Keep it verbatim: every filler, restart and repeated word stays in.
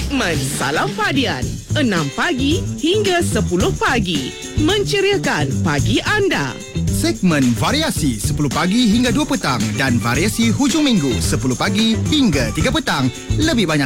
Segmen Salam Padian, enam pagi hingga sepuluh pagi. Menceriakan pagi anda. Segmen variasi sepuluh pagi hingga dua petang dan variasi hujung minggu sepuluh pagi hingga tiga petang. Lebih banyak